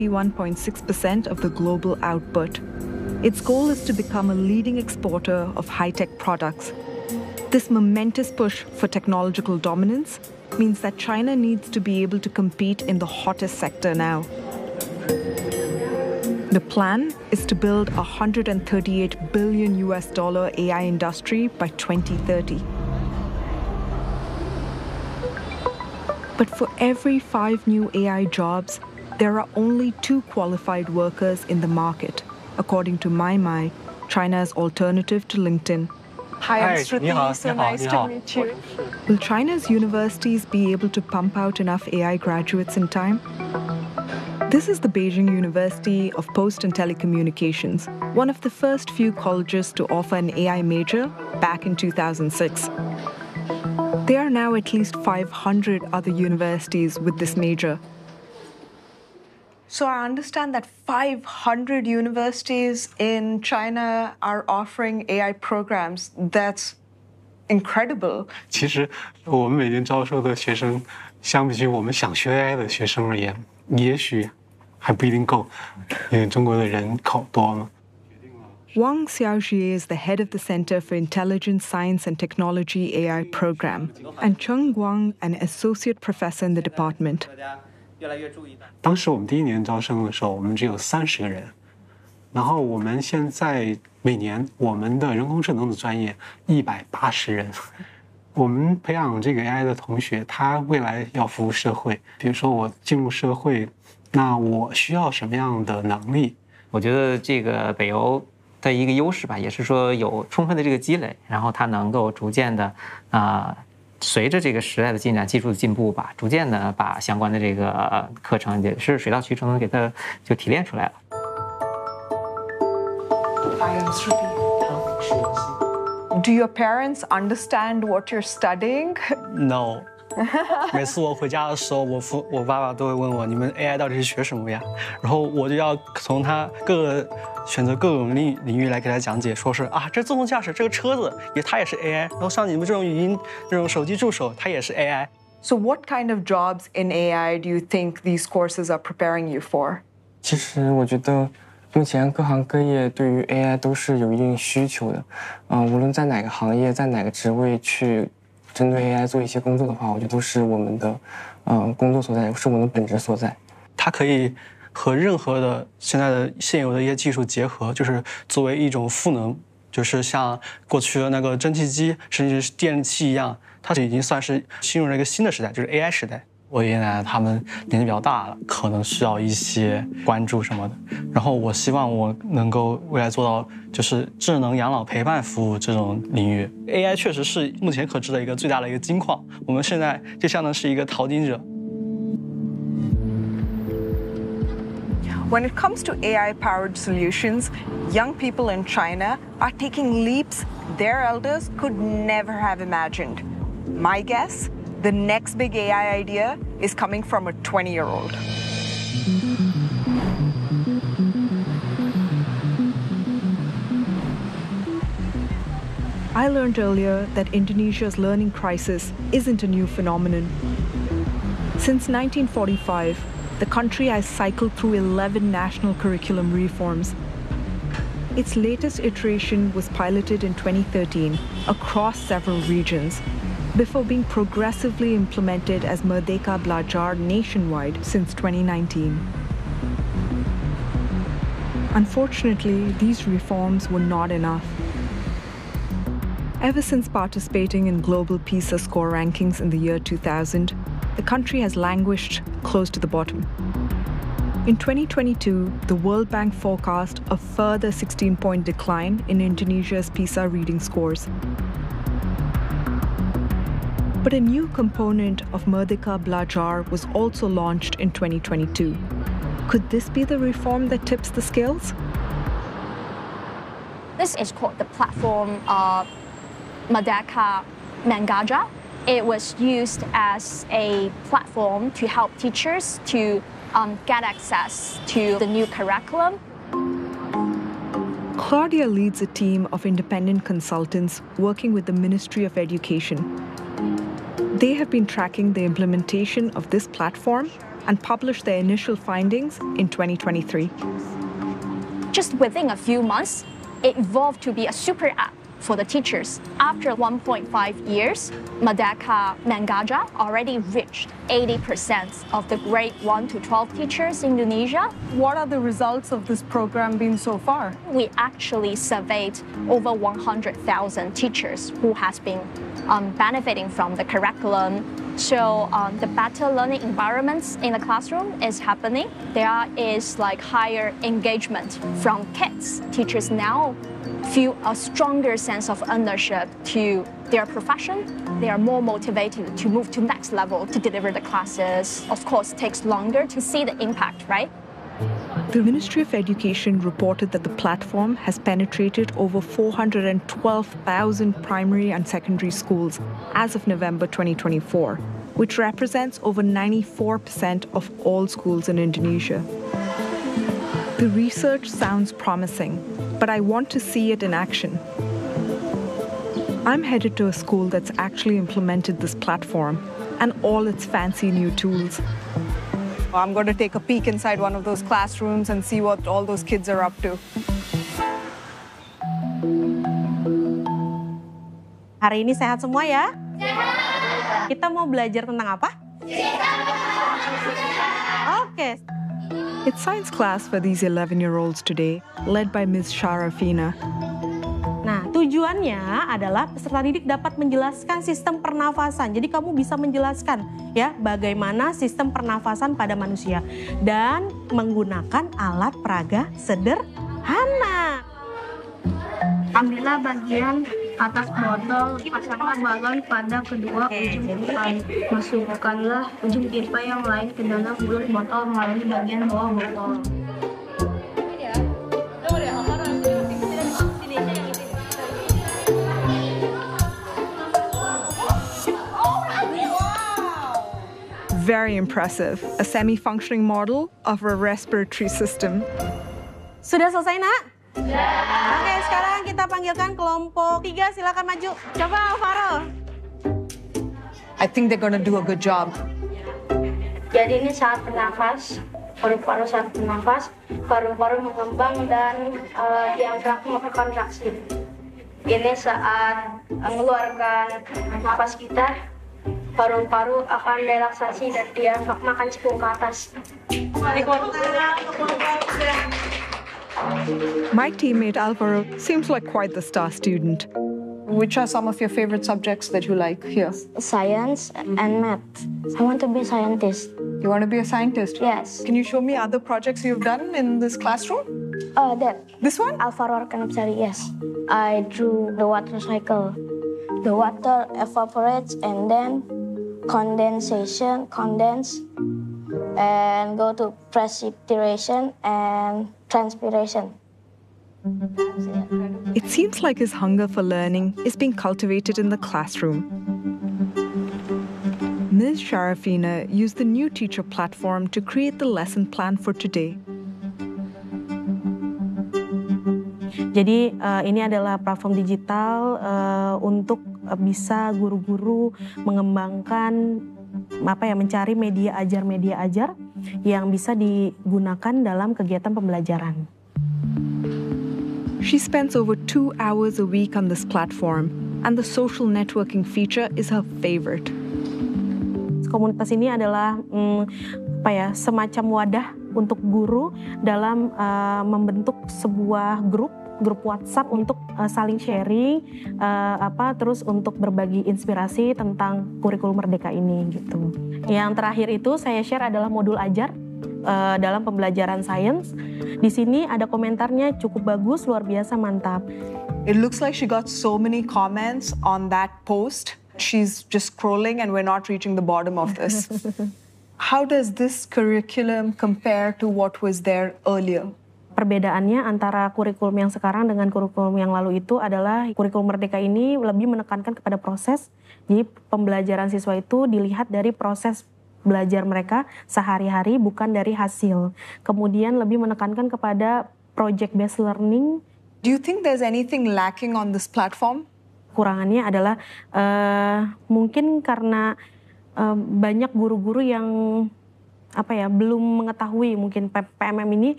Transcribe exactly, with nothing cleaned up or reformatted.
one point six percent of the global output. Its goal is to become a leading exporter of high-tech products. This momentous push for technological dominance means that China needs to be able to compete in the hottest sector now. The plan is to build a one hundred thirty-eight billion U S dollar A I industry by twenty thirty. But for every five new A I jobs, there are only two qualified workers in the market, according to MaiMai, China's alternative to LinkedIn. Hi, I'm Shruti. So nice to meet you. Will China's universities be able to pump out enough A I graduates in time? This is the Beijing University of Post and Telecommunications, one of the first few colleges to offer an A I major back in two thousand six. There are now at least five hundred other universities with this major. So I understand that five hundred universities in China are offering A I programs. That's incredible. 其实我们每年招收的学生，相比于我们想学 A I 的学生而言，也许还不一定够，因为中国的人口多嘛。 Wang Xiaojie is the head of the Center for Intelligence, Science and Technology A I program, and Cheng Guang, an associate professor in the department. 当时我们第一年招生的时候，我们只有三十个人，然后我们现在每年我们的人工智能的专业一百八十人。我们培养这个 A I 的同学，他未来要服务社会。比如说我进入社会，那我需要什么样的能力？ 我觉得这个北欧的一个优势吧，也是说有充分的这个积累，然后它能够逐渐的啊。呃 随着这个时代的进展、技术的进步吧，逐渐的把相关的这个课程也是水到渠成的给它就提炼出来了。 Hi, I'm Shruti. Do your parents understand what you're studying? No. 每次我回家的时候，我父我爸爸都会问我，你们 A I 到底是学什么呀？然后我就要从他各个选择各种领领域来给他讲解，说是啊，这自动驾驶这个车子也它也是 A I， 然后像你们这种语音这种手机助手，它也是 A I。 So what kind of jobs in A I do you think these courses are preparing you for? 其实我觉得目前各行各业对于 A I 都是有一定需求的，嗯、呃，无论在哪个行业，在哪个职位去。 针对 A I 做一些工作的话，我觉得都是我们的，呃，工作所在，是我们的本质所在。 它可以和任何的现在的现有的一些技术结合，就是作为一种赋能，就是像过去的那个蒸汽机，甚至是电器一样，它已经算是进入了一个新的时代，就是 A I 时代。 我爷爷奶奶他们年纪比较大了，可能需要一些关注什么的。然后我希望我能够未来做到，就是智能养老陪伴服务这种领域。A I 确实是目前可知的一个最大的一个金矿，我们现在就相当是一个淘金者。 When it comes to A I-powered solutions, young people in China are taking leaps their elders could never have imagined. My guess? The next big A I idea is coming from a twenty-year-old. I learned earlier that Indonesia's learning crisis isn't a new phenomenon. Since nineteen forty-five, the country has cycled through eleven national curriculum reforms. Its latest iteration was piloted in twenty thirteen across several regions, before being progressively implemented as Merdeka Belajar nationwide since twenty nineteen. Unfortunately, these reforms were not enough. Ever since participating in global PISA score rankings in the year two thousand, the country has languished close to the bottom. In twenty twenty-two, the World Bank forecast a further sixteen-point decline in Indonesia's PISA reading scores. But a new component of Merdeka Belajar was also launched in twenty twenty-two. Could this be the reform that tips the scales? This is called the platform uh, Merdeka Mengajar. It was used as a platform to help teachers to um, get access to the new curriculum. Claudia leads a team of independent consultants working with the Ministry of Education. They have been tracking the implementation of this platform and published their initial findings in twenty twenty-three. Just within a few months, it evolved to be a super app for the teachers. After one point five years, Merdeka Mengajar already reached eighty percent of the grade one to twelve teachers in Indonesia. What are the results of this program been so far? We actually surveyed over one hundred thousand teachers who has been um, benefiting from the curriculum. So um, the better learning environments in the classroom is happening. There is like higher engagement from kids. Teachers now feel a stronger sense of ownership to their profession. They are more motivated to move to next level to deliver the classes. Of course, it takes longer to see the impact, right? The Ministry of Education reported that the platform has penetrated over four hundred twelve thousand primary and secondary schools as of November twenty twenty-four, which represents over ninety-four percent of all schools in Indonesia. The research sounds promising, but I want to see it in action. I'm headed to a school that's actually implemented this platform and all its fancy new tools. I'm going to take a peek inside one of those classrooms and see what all those kids are up to. Hari ini sehat semua ya? Sehat. Kita mau belajar tentang apa? Oke. Okay. It's science class for these eleven-year-olds today, led by Miz Sharafina. Nah, tujuannya adalah peserta didik dapat menjelaskan sistem pernafasan. Jadi kamu bisa menjelaskan ya bagaimana sistem pernafasan pada manusia dan menggunakan alat peraga sederhana. Ambillah bagian atas botol, pasanglah balon pada kedua ujung pipa. Masukkanlah ujung pipa yang lain ke dalam mulut botol melalui bagian bawah botol. Very impressive, a semi-functioning model of a respiratory system. Sudah selesai, Nak? Ya. Oke, sekarang kita panggilkan kelompok tiga, silakan maju. Coba Alvaro. I think they're going to do a good job. Jadi ini saat bernafas, paru-paru saat bernafas, paru-paru mengembang dan uh, diafragma berkontraksi. Ini saat mengeluarkan nafas kita, paru-paru akan relaksasi dan diafragma akan cekung ke atas. My teammate Alvaro seems like quite the star student. Which are some of your favorite subjects that you like here? Science and math. I want to be a scientist. You want to be a scientist? Yes. Can you show me other projects you've done in this classroom? Uh, that. This one? Alvaro Arkanapsari, yes. I drew the water cycle. The water evaporates and then condensation, condense, and go to precipitation and transpiration. It seems like his hunger for learning is being cultivated in the classroom. Miz Sharafina used the new teacher platform to create the lesson plan for today. Jadi uh, ini adalah platform digital uh, untuk uh, bisa guru-guru mengembangkan apa ya mencari media ajar media ajar yang bisa digunakan dalam kegiatan pembelajaran. She spends over two hours a week on this platform, and the social networking feature is her favorite. Komunitas ini adalah hmm, apa ya semacam wadah untuk guru dalam uh, membentuk sebuah grup grup WhatsApp untuk uh, saling sharing uh, apa terus untuk berbagi inspirasi tentang kurikulum Merdeka ini gitu. Yang terakhir itu saya share adalah modul ajar uh, dalam pembelajaran sains. Di sini ada komentarnya cukup bagus, luar biasa, mantap. It looks like she got so many comments on that post. She's just scrolling and we're not reaching the bottom of this. How does this curriculum compare to what was there earlier? Perbedaannya antara kurikulum yang sekarang dengan kurikulum yang lalu itu adalah kurikulum Merdeka ini lebih menekankan kepada proses. Jadi pembelajaran siswa itu dilihat dari proses belajar mereka sehari-hari bukan dari hasil. Kemudian lebih menekankan kepada project based learning. Do you think there's anything lacking on this platform? Kurangannya adalah uh, mungkin karena uh, banyak guru-guru yang apa ya belum mengetahui mungkin P M M ini